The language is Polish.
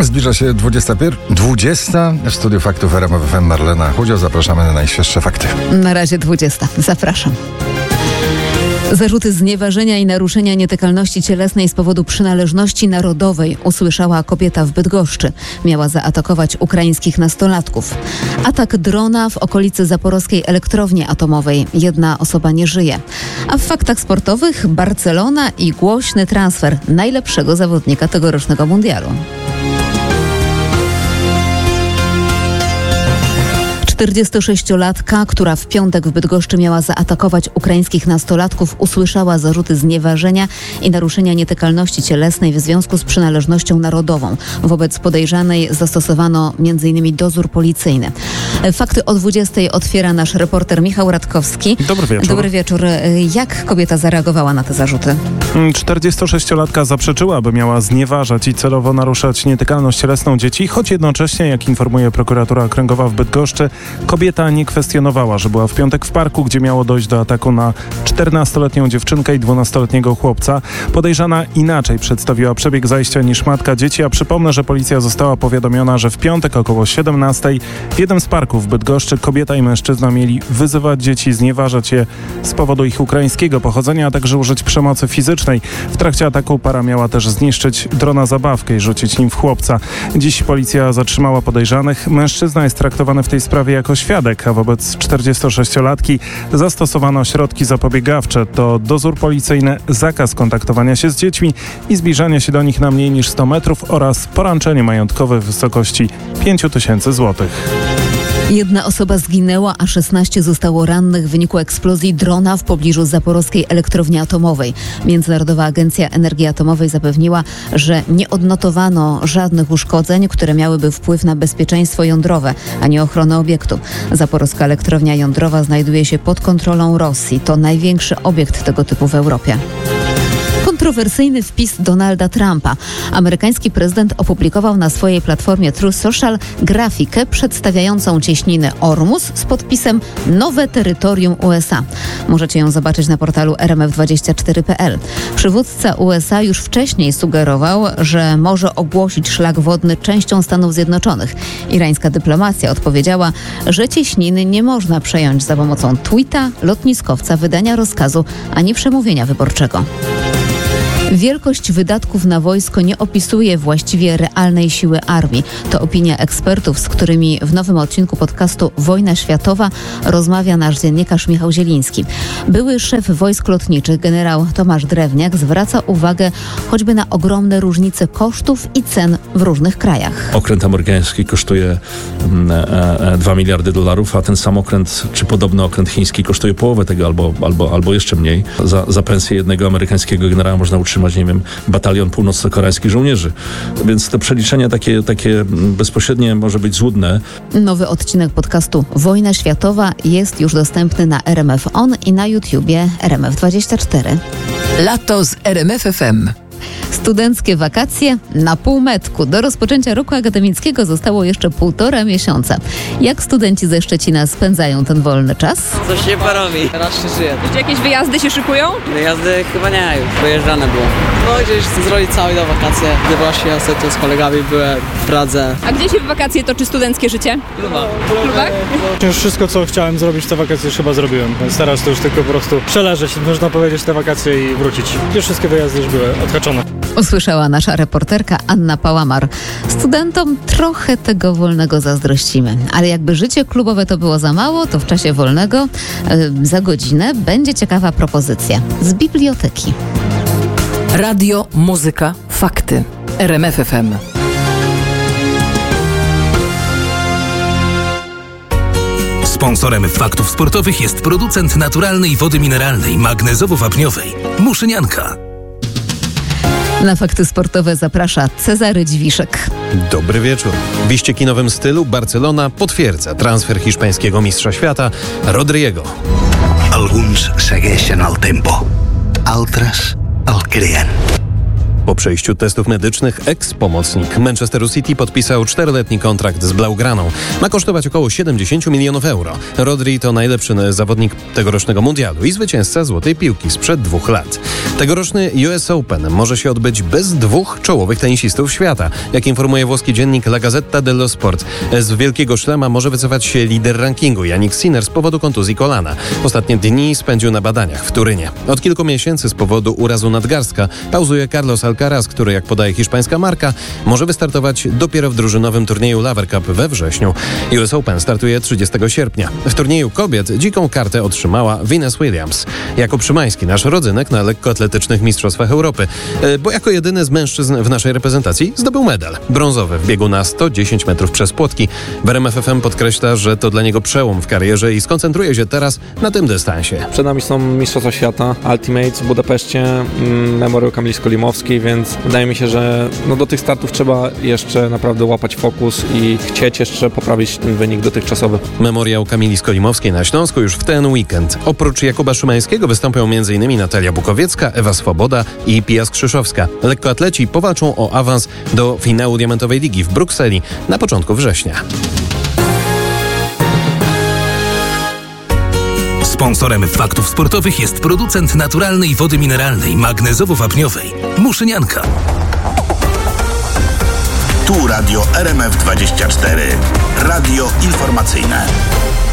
Zbliża się 20. W studiu faktów RMF FM Marlena Chudzio. Zapraszamy na najświeższe fakty. Na razie 20. Zapraszam. Zarzuty znieważenia i naruszenia nietykalności cielesnej z powodu przynależności narodowej usłyszała kobieta w Bydgoszczy. Miała zaatakować ukraińskich nastolatków. Atak drona w okolicy zaporowskiej elektrowni atomowej. Jedna osoba nie żyje. A w faktach sportowych Barcelona i głośny transfer najlepszego zawodnika tegorocznego mundialu. 46-latka, która w piątek w Bydgoszczy miała zaatakować ukraińskich nastolatków, usłyszała zarzuty znieważenia i naruszenia nietykalności cielesnej w związku z przynależnością narodową. Wobec podejrzanej zastosowano m.in. dozór policyjny. Fakty o 20 otwiera nasz reporter Michał Radkowski. Dobry wieczór. Dobry wieczór. Jak kobieta zareagowała na te zarzuty? 46-latka zaprzeczyła, by miała znieważać i celowo naruszać nietykalność cielesną dzieci, choć jednocześnie, jak informuje prokuratura okręgowa w Bydgoszczy, kobieta nie kwestionowała, że była w piątek w parku, gdzie miało dojść do ataku na 14-letnią dziewczynkę i 12-letniego chłopca. Podejrzana inaczej przedstawiła przebieg zajścia niż matka dzieci, a przypomnę, że policja została powiadomiona, że w piątek około 17 w jednym z parków w Bydgoszczy kobieta i mężczyzna mieli wyzywać dzieci, znieważać je z powodu ich ukraińskiego pochodzenia, a także użyć przemocy fizycznej. W trakcie ataku para miała też zniszczyć drona zabawkę i rzucić nim w chłopca. Dziś policja zatrzymała podejrzanych. Mężczyzna jest traktowany w tej sprawie jako świadek, a wobec 46-latki zastosowano środki zapobiegawcze. To dozór policyjny, zakaz kontaktowania się z dziećmi i zbliżania się do nich na mniej niż 100 metrów oraz poręczenie majątkowe w wysokości 5000 zł. Jedna osoba zginęła, a 16 zostało rannych w wyniku eksplozji drona w pobliżu zaporowskiej elektrowni atomowej. Międzynarodowa Agencja Energii Atomowej zapewniła, że nie odnotowano żadnych uszkodzeń, które miałyby wpływ na bezpieczeństwo jądrowe, ani ochronę obiektu. Zaporowska elektrownia jądrowa znajduje się pod kontrolą Rosji. To największy obiekt tego typu w Europie. Kontrowersyjny wpis Donalda Trumpa. Amerykański prezydent opublikował na swojej platformie Truth Social grafikę przedstawiającą cieśninę Ormus z podpisem Nowe terytorium USA. Możecie ją zobaczyć na portalu rmf24.pl. Przywódca USA już wcześniej sugerował, że może ogłosić szlak wodny częścią Stanów Zjednoczonych. Irańska dyplomacja odpowiedziała, że cieśniny nie można przejąć za pomocą tweeta, lotniskowca, wydania rozkazu ani przemówienia wyborczego. Wielkość wydatków na wojsko nie opisuje właściwie realnej siły armii. To opinia ekspertów, z którymi w nowym odcinku podcastu Wojna Światowa rozmawia nasz dziennikarz Michał Zieliński. Były szef wojsk lotniczych generał Tomasz Drewniak zwraca uwagę choćby na ogromne różnice kosztów i cen w różnych krajach. Okręt amerykański kosztuje $2 miliardy, a ten sam okręt, czy podobny okręt chiński kosztuje połowę tego albo jeszcze mniej. Za pensję jednego amerykańskiego generała można utrzymać, nie wiem, batalion północno-koreańskich żołnierzy. Więc to przeliczenie takie bezpośrednie może być złudne. Nowy odcinek podcastu Wojna Światowa jest już dostępny na RMF On i na YouTubie RMF24. Lato z RMF FM. Studenckie wakacje na półmetku. Do rozpoczęcia roku akademickiego zostało jeszcze 1,5 miesiąca. Jak studenci ze Szczecina spędzają ten wolny czas? Coś się porobi, raz się żyje. Czy jakieś wyjazdy się szykują? Wyjazdy chyba nie, już wyjeżdżane było. No gdzieś zrobić całe do wakacje, gdy właśnie ostatnio z kolegami byłem w Pradze. A gdzie się w wakacje toczy studenckie życie? W klubach? Już wszystko, co chciałem zrobić w te wakacje, już chyba zrobiłem. Więc teraz to już tylko po prostu przeleżeć, można powiedzieć, te wakacje i wrócić. Już wszystkie wyjazdy już były odhaczone. Usłyszała nasza reporterka Anna Pałamar. Studentom trochę tego wolnego zazdrościmy. Ale jakby życie klubowe to było za mało, to w czasie wolnego za godzinę będzie ciekawa propozycja z biblioteki. Radio, muzyka, fakty. RMF FM. Sponsorem faktów sportowych jest producent naturalnej wody mineralnej magnezowo-wapniowej Muszynianka. Na fakty sportowe zaprasza Cezary Dziwiszek. Dobry wieczór. W iście nowym stylu Barcelona potwierdza transfer hiszpańskiego mistrza świata Rodriego. Alguns segueixen el tempo, altres el creen. Po przejściu testów medycznych eks-pomocnik Manchesteru City podpisał 4-letni kontrakt z Blaugraną. Ma kosztować około 70 milionów euro. Rodri to najlepszy zawodnik tegorocznego mundialu i zwycięzca Złotej Piłki sprzed 2 lat. Tegoroczny US Open może się odbyć bez 2 czołowych tenisistów świata. Jak informuje włoski dziennik La Gazzetta dello Sport, z wielkiego szlema może wycofać się lider rankingu Jannik Sinner z powodu kontuzji kolana. Ostatnie dni spędził na badaniach w Turynie. Od kilku miesięcy z powodu urazu nadgarstka pauzuje Carlos Alcaraz, który, jak podaje hiszpańska Marca, może wystartować dopiero w drużynowym turnieju Laver Cup we wrześniu. US Open startuje 30 sierpnia. W turnieju kobiet dziką kartę otrzymała Venus Williams. Jakub Szymański, nasz rodzynek na lekkoatletycznych mistrzostwach Europy, bo jako jedyny z mężczyzn w naszej reprezentacji zdobył medal brązowy w biegu na 110 metrów przez płotki. W RMF FM podkreśla, że to dla niego przełom w karierze i skoncentruje się teraz na tym dystansie. Przed nami są Mistrzostwa Świata, Ultimates w Budapeszcie, Memoriał Kamilisko-Limowski, więc wydaje mi się, że do tych startów trzeba jeszcze naprawdę łapać fokus i chcieć jeszcze poprawić ten wynik dotychczasowy. Memoriał Kamilisko-Limowski na Śląsku już w ten weekend. Oprócz Jakuba Szymańskiego wystąpią m.in. Natalia Bukowiecka, Ewa Swoboda i Pia Skrzyszowska. Lekkoatleci powalczą o awans do finału Diamentowej Ligi w Brukseli na początku września. Sponsorem Faktów Sportowych jest producent naturalnej wody mineralnej magnezowo-wapniowej Muszynianka. Tu Radio RMF24. Radio informacyjne.